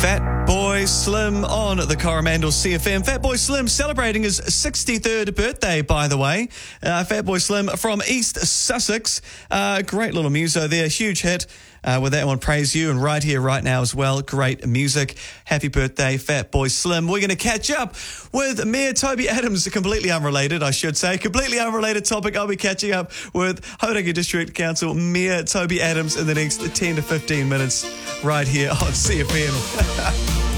Fatboy Slim on the Coromandel CFM. Fatboy Slim celebrating his 63rd birthday, by the way. Fatboy Slim from East Sussex. Great little muso there. Huge hit with that one, Praise You, and Right Here, Right Now as well. Great music. Happy birthday, Fatboy Slim. We're going to catch up with Mayor Toby Adams. Completely unrelated, I should say. Completely unrelated topic. I'll be catching up with Hauraki District Council Mayor Toby Adams in the next 10 to 15 minutes right here on CFM.